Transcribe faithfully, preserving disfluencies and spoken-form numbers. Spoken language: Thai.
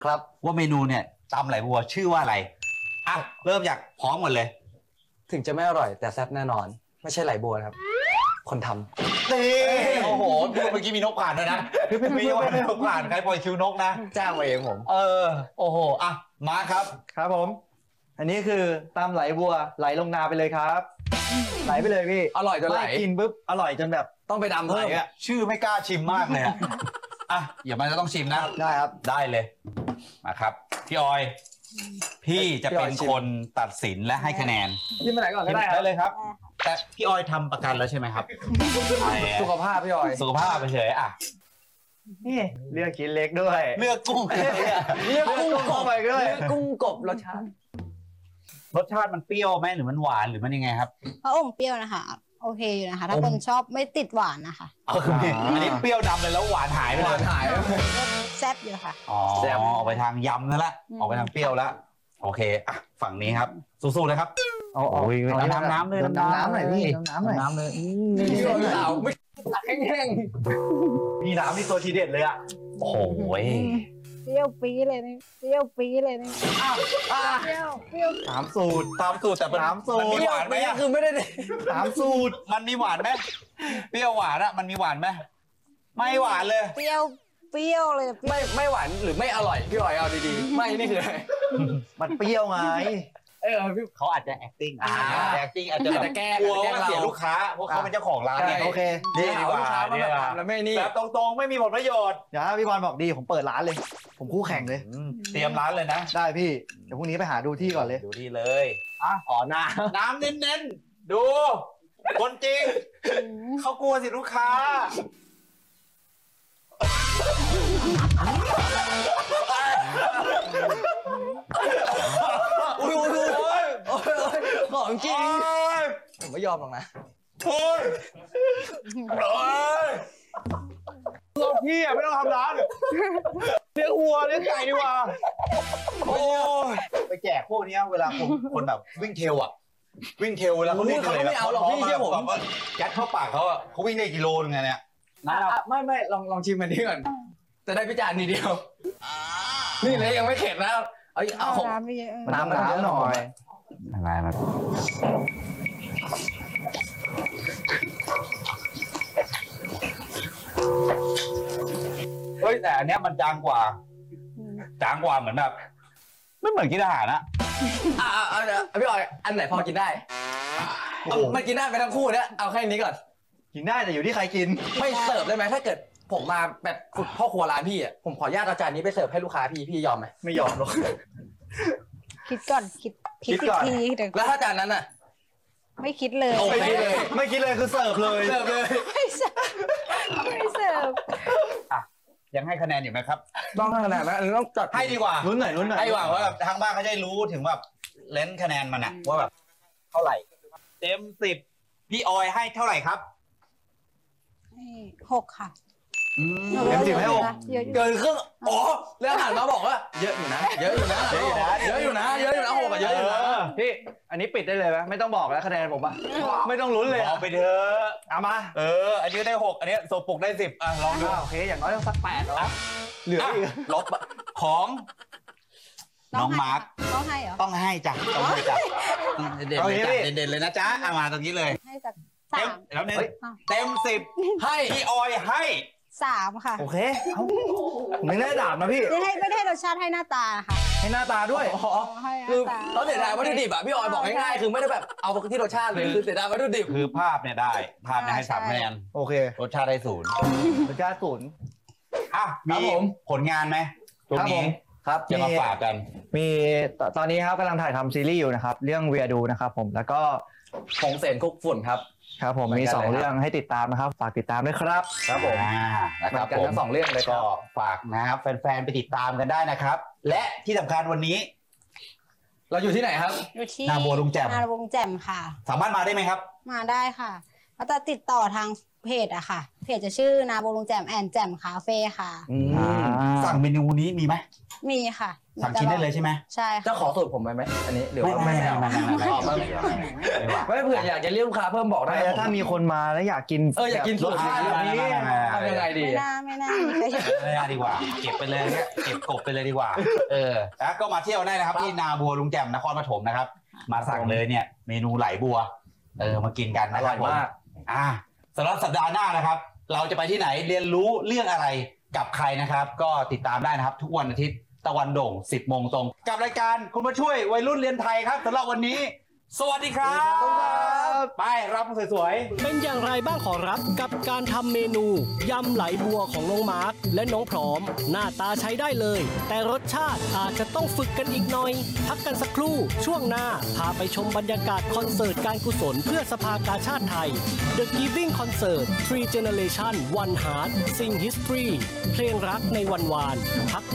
ครับว่าเมนูเนี่ยตำไหลบัวชื่อว่าอะไรอ่ะเริ่มจากพร้อมหมดเลยถึงจะไม่อร่อยแต่แซ่บแน่นอนไม่ใช่ไหลบัวครับคนทำนี่โอ้โหเมื่อกี้มีนกผ่านด้วยนะมีนกผ่านใครปล่อยคิวนกนะจ้างมาเองผมเออโอ้โหอ่ะมาครับครับผมอันนี้คือตามไหลบัวไหลลงนาไปเลยครับไหลไปเลยพี่อร่อยจนไหลกินปุ๊บอร่อยจนแบบต้องไปดำเพิ่เพิ่มมชื่อไม่กล้าชิมมากเลยอะอ่ะอย่ามันจะต้องชิมนะได้ครับได้เลยมาครับพี่ออยพี่จะเป็นคนตัดสินและให้คะแนนชิมไปไหนก่อนก็ได้คได้รับเลยครับแต่พี่ออยทำประกันแล้วใช่ไหมครับสุขภาพพี่ออยสุขภาพไปเฉยอ่ะนี่เลือกชิ้นเล็กด้วยเลือกกุ้งเรียกกุ้งกเข้าบไปด้วยเรียกกุ้งกบรสชาติรสชาติมันเปรี้ยวไหมหรือมันหวานหรือมันยังไงครับพระองค์เปรี้ยวนะคะโอเคอยู่นะคะ ถ้าคนชอบไม่ติดหวานนะคะเอาคืออันนี้เปรี้ยวดำเลยแล้วหวานหายไปหเลวาย นหายแซ่บอยู่ค่ะอ๋อแซ่บออกไปทางยำนั่นละออกไปทางเปรี้ยวแล้วโอเคอ่ะฝั่งนี้ครับสู้ๆเลยครับเอาเอาโอ้ยเอาน้ำน้ำเลยน้ำน้ำหน่อยพี่น้ำน้ำเลยพี่ออยสาวไม่ตักแห้งมีน้ำนี่ตัวทีเด็ดเลยอ่ะโอ้โหเปรี้ยวปี๊ดเลยนี่เปรี้ยวปี๊ดเลยนี่เปรี้ยวเปรี้ยวสามสูตรตามสูตรแต่มันตามสูตรมันมีหวานไหมอะคือไม่ได้สามสูตรมันมีหวานไหมเปรี้ยวหวานอะมันมีหวานไหมไม่หวานเลยเปรี้ยวเปรี้ยวเลยไม่ไม่หวานหรือไม่อร่อยพี่ออยเอาดีๆไม่นี่คืออะไรมันเปรี้ยวไงเออพี่เขาอาจจะ acting อ่า acting อาจจะแบบอาจจะแกล้งกลัวอาจจะแกล้งว่าเราเสียลูกค้าเพราะเขาเป็นเจ้าของร้านไงโอเคนี่ดีกว่าลูกค้ามานี่แบดีบกว่าแล้วไม่นี่แบบตรงๆไม่มีผลประโยชน์เดี๋ยวพี่บอลบอกดีผมเปิดร้านเลย ผมคู่แข่งเลยเตรียมร้านเลยนะได้พี่เดี๋ยวพรุ่งนี้ไปหาดูที่ก่อนเลยดูที่เลยอ่ะอ๋อน้ำน้ำเน้นๆดูคนจริงเขากลัวสิลูกค้าอุ้ยอุ้ยอุ้ยโอ้ยโอ้ยของจริงผมไม่ยอมหรอกนะโอ้ยโอ้ยเราพี่อ่ะไม่ต้องทำร้านเลี้ยงวัวเลี้ยงไก่ดีกว่าโอ้ยไปแจกพวกนี้เวลาคนคนแบบวิ่งเทลอ่ะวิ่งเทลเวลาเขาวิ่งเขาไม่เอาหรอกพี่เชื่อผมแบบว่ายัดเข้าปากเขาอ่ะเขาวิ่งได้กิโลนึงไงเนี่ยอ่ะไม่ไม่ลองลองชิมอันนี้ก่อนจะได้พิจารณ์ทีเดียวนี่เลยยังไม่เข็ดนะเอาเอาน้ำไม่เยอะน้ำน้ำหน่อยอะไรมาเฮ้ยแต่อันเนี้ยมันจางกว่าจางกว่าเหมือนแบบไม่เหมือนกินอาหารนะอ่าเอาเดี๋ยวพี่ออยอันไหนพอกินได้เอามันกินได้ไปทั้งคู่เนี่ยเอาแค่นี้ก่อนกินได้แต่อยู่ที่ใครกินไม่เสิร์ฟได้ไหมถ้าเกิดผมมาแบบฝึกพ่อครัวร้านพี่อ่ะผมขออนุญาตเอาจานนี้ไปเสิร์ฟให้ลูกค้าพี่พี่ยอมไหมไม่ยอมหรอกคิดก่อนคิดคิดคิดก่อนอีกทีเดี๋ยวแล้วถ้าจานนั้นอ่ะไม่คิดเลยโอเคเลยไม่คิดเลยคือเสิร์ฟเลยเสิร์ฟเลยไม่เสิร์ฟไม่เสิร์ฟยังให้คะแนนอยู่ไหมครับต้องขนาดนั้นต้องจัดให้ดีกว่าลุ้นหน่อยลุ้นหน่อยให้ดีกว่าว่าแบบทางบ้านเขาจะได้รู้ถึงแบบเลนส์คะแนนมันอะว่าแบบเท่าไหร่เต็มสิบพี่ออยให้เท่าไหร่ครับหกค่ะเต็มสิบให้หกเยอะอยู่เกินครึ่งอ๋อแล้วหันมาบอกว่าเยอะอยู่นะเยอะอยู่นะเยอะอยู่นะเยอะอยู่นะเยอะอยู่นะหกอะเยอะอยู่นะพี่อันนี้ปิดได้เลยไหมไม่ต้องบอกแล้วคะแนนผมอะไม่ต้องลุ้นเลยบออะกไปเถอะเอามาเออ อันนี้ได้หกอันนี้โซปุกได้สิบอ่ะลองดูอ่าโอเคอย่างน้อยต้องสักแปดแล้วเหลืออีกลบของน้องมาร์คต้องให้เหรอต้องให้จ้ะต้องให้จ้ะเด่นๆเลยจ้ะเด่นๆเลยนะจ๊ะเอามาตรงนี้เลยให้จากสาเต็มมแล้วเนี่ยเต็มสิบให้พี่ออยให้สามค่ะโอเคเอาผมไม่ได้ด่านะพี่ไม่ให้ไม่ได้รสชาติให้หน้าตาค่ะให้หน้าตาด้วยอ๋อให้หคือน้าตาเราเสียดายวัตถุดิบอ่ะพี่ออยบอกง่ายๆคือไม่ได้แบบเอาที่รสชาติเลยคือเสียดายวัตถุดิบคือภาพเนี่ยได้ ภาพเนี่ยให้สามคะแนนโอเครสชาติได้ศูนย์รสชาติศูนย์อ่ะมีผลงานไหมตรงครับผนี้มครับจะมาฝากกันมีตตอนนี้ครับกำลังถ่ายทำซีรีส์อยู่นะครับ เรื่องเวียดูนะครับผมแล้วก็ผงเสนคุกฝุ่นครับครับผมเหมือนมีกันสองเลยครับเรื่องให้ติดตามนะครับ ฝากติดตามด้วยครับครับผมอ่านะครับเหมือนกันผมทั้งสองเรื่องเลยครับก็ฝากนะครับแฟนๆไปติดตามกันได้นะครับ และที่สำคัญวันนี้เราอยู่ที่ไหนครับอยู่ที่นาบัวลุงแจ่มนาบัวลุงแจ่มค่ะสามารถมาได้ไหมครับมาได้ค่ะแล้วจะติดต่อทางเพจอะค่ะเพจจะชื่อนาโบลุงแจ่มแอนแจ่มคาเฟ่ค่ะอืมอ่าสั่งเมนูนี้มีไหมมีค่ะมีสั่งชิ้นได้เลยใช่ไหมใช่จะค่ะขอสูตรผมไหมไหมอันนี้เดี๋ยวไม่ไม่ไม่ไม่ไม่ไม่ขอเพิ่มไม่เผื่ออยากจะเรียกลูกค้าเพิ่มบอกได้ไม่แล้วถ้ามีคนมาแล้วอยากกินเอออยากกินสูตรแบบนี้ทำยังไงดีไม่น่าไม่น่ามีใครอยู่เลยดีกว่า เก็บไปเลยเนี่ยเก็บกบไปเลยดีกว่า เออแล้วก็มาเที่ยวได้นะครับที่นาบัวลุงแจ่มนครปฐมนะครับ มาสั่งเลยเนี่ยเมนูไหลบัว เออมากินกันอนะคร่รัอบ ยผมมากอ่าสำหรับสัปดาห์หน้านะครับ เราจะไปที่ไหนเรียนรู้เรื่องอะไรกับใครนะครับ ก็ติดตามได้นะครับ ทุกวันอาทิตย์ตะวันโด่งสิบโมงตรง กับรายการคุณมาช่วยวัยรุ่นเรียนไทยครับสำหรับวันนี้ สวัสดีครับไปรับสวยๆเป็นอย่างไรบ้างขอรับกับการทำเมนูยำไหลบัวของน้องมาร์คและน้องพร้อม หน้าตาใช้ได้เลย แต่รสชาติอาจจะต้องฝึกกันอีกหน่อย พักกันสักครู่ช่วงหน้า พาไปชมบรรยากาศคอนเสิร์ตการกุศลเพื่อสภากาชาติไทย The Giving Concert Three Generation One Heart Sing History เพลงรักในวันวานพัก